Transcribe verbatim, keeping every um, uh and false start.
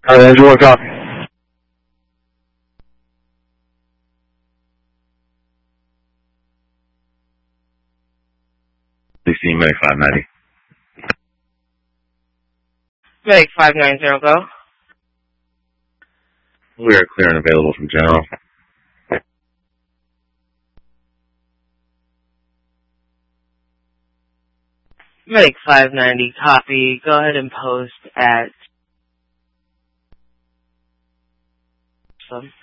Uh, engine one copy. sixteen, Medic five ninety. Medic five ninety, go. We are clear and available from General. Medic five ninety, copy. Go ahead and post at... Some.